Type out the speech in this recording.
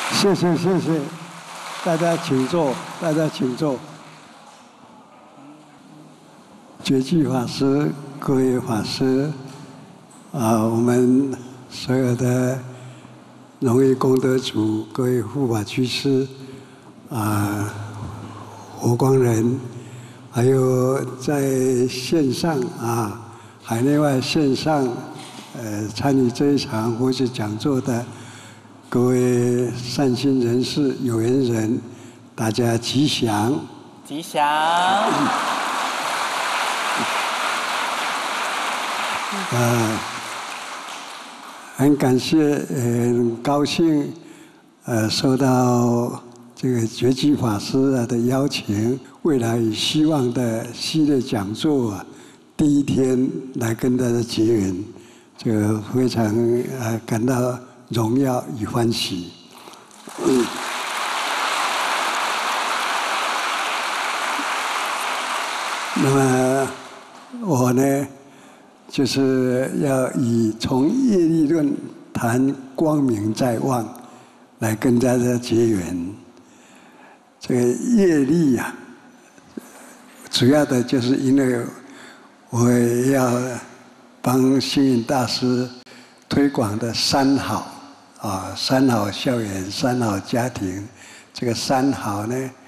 谢谢谢谢，大家请坐，大家请坐。觉济法师，各位法师，我们所有的荣誉功德主，各位护法居士，佛光人，还有在线上海内外线上参与这一场或是讲座的各位善心人士、有缘人，大家吉祥！ 吉祥！ 很感谢，很高兴，受到这个觉济法师的邀请，未来与希望的系列讲座第一天来跟大家结缘，这个非常感到荣耀与欢喜。那么我呢，就是要以从业力论谈光明在望，来跟大家结缘。这个业力主要的就是因为我要帮星云大师推广的三好三好校园、三好家庭。这个三好呢，